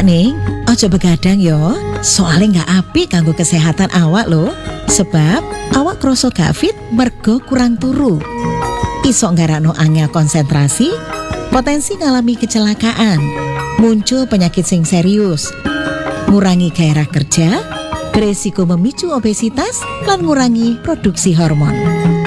ning, aja begadang yo. Soalnya nggak apik kanggo kesehatan awak lo. Sebab awak krasa gak fit mergo kurang turu. Iso nggarakno angel konsentrasi, potensi ngalami kecelakaan, muncul penyakit sing serius, ngurangi gairah kerja, beresiko memicu obesitas, lan ngurangi produksi hormon.